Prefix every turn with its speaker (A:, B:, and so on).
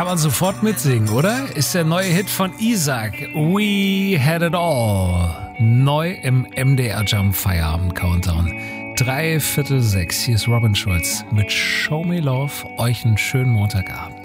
A: kann man sofort mitsingen, oder? Ist der neue Hit von Isaac, We Had It All. Neu im MDR Jump Feierabend Countdown. 5:45. Hier ist Robin Schulz mit Show Me Love. Euch einen schönen Montagabend.